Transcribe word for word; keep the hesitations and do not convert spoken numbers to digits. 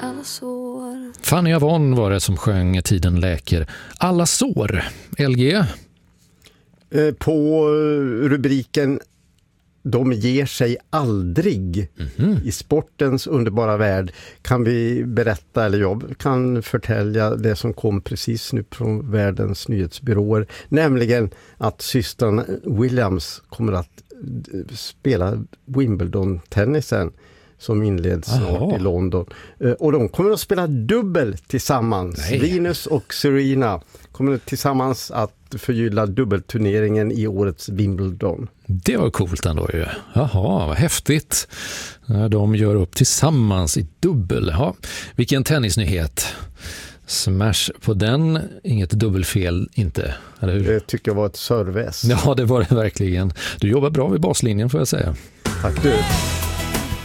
alla sår. Fanny Avon var det som sjöng Tiden läker alla sår. L G? På rubriken De ger sig aldrig mm-hmm. i sportens underbara värld kan vi berätta, eller jag kan förtälja det som kom precis nu från världens nyhetsbyråer, nämligen att systern Williams kommer att spela Wimbledon-tennisen som inleds snart i London. Och de kommer att spela dubbel tillsammans. Nej. Venus och Serena kommer tillsammans att förgylla dubbelturneringen i årets Wimbledon. Det var coolt ändå ju. Jaha, vad häftigt. De gör upp tillsammans i dubbel. Ja, vilken tennisnyhet. Smash på den, inget dubbelfel inte, eller hur? Det tycker jag var ett service. Ja, det var det verkligen. Du jobbar bra vid baslinjen får jag säga. Tack du.